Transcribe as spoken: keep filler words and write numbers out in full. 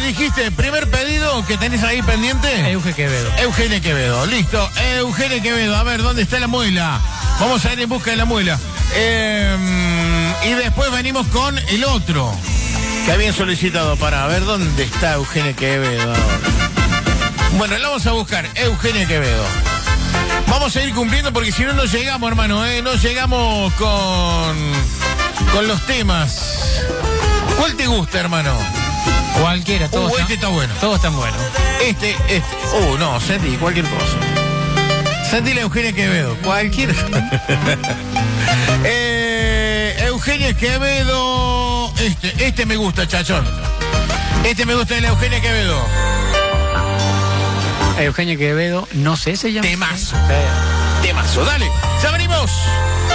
dijiste, primer pedido que tenés ahí pendiente. Euge Quevedo. Eugenia Quevedo, listo. Eugenia Quevedo, a ver, ¿dónde está la muela? Vamos a ir en busca de la muela. Eh, y después venimos con el otro que habían solicitado para ver dónde está Eugenia Quevedo. Bueno, la vamos a buscar, Eugenia Quevedo. Vamos a ir cumpliendo porque si no, no llegamos, hermano, ¿eh? No llegamos con, con los temas. ¿Cuál te gusta, hermano? Cualquiera, todos. Uh, este está bueno. Todos están buenos. Este, este. Uh, no, sentí cualquier cosa. Sentí la Eugenia Quevedo. Cualquier cosa. eh, Eugenia Quevedo. Este, este me gusta, chachón. Este me gusta de la Eugenia Quevedo. Eugenia Quevedo, no sé, se llama. Temazo. Temazo, dale. Ya venimos.